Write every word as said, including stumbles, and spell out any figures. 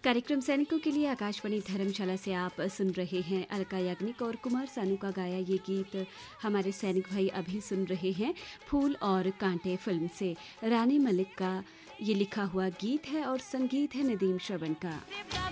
कार्यक्रम सैनिकों के लिए आकाशवाणी धर्मशाला से आप सुन रहे हैं अलका याग्निक और कुमार सानू का गाया ये गीत हमारे सैनिक भाई अभी सुन रहे हैं फूल और कांटे फिल्म से। रानी मलिक का ये लिखा हुआ गीत है और संगीत है नदीम श्रवण का।